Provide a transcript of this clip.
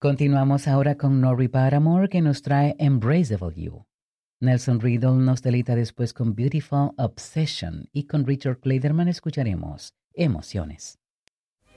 Continuamos ahora con Norrie Paramore, que nos trae Embraceable You. Nelson Riddle nos deleita después con Beautiful Obsession y con Richard Clayderman escucharemos Emociones.